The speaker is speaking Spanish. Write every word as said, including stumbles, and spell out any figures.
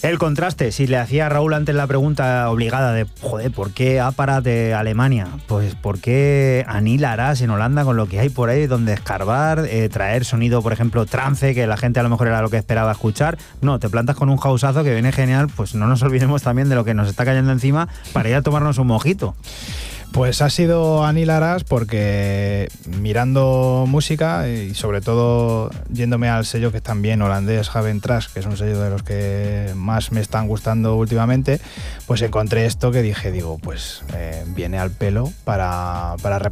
El contraste, si le hacía a Raúl antes la pregunta obligada de, joder, ¿por qué Aparat de Alemania? Pues ¿por qué Anil Aras en Holanda con lo que hay por ahí donde escarbar, eh, traer sonido, por ejemplo, trance, que la gente a lo mejor era lo que esperaba escuchar? No, te plantas con un houseazo que viene genial, pues no nos olvidemos también de lo que nos está cayendo encima para ir a tomarnos un mojito. Pues ha sido Anil Aras porque mirando música y sobre todo yéndome al sello que es también holandés, Haven Trash, que es un sello de los que más me están gustando últimamente, pues encontré esto que dije, digo, pues eh, viene al pelo para, para